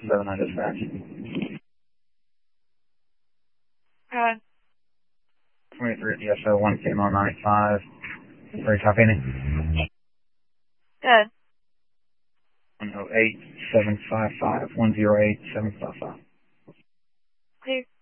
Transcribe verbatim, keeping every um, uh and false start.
seven nine dispatch. Good. twenty-three at D S O one K M L ninety-five. Very copy. Good. one oh eight seven five five one oh eight seven five five. Clear.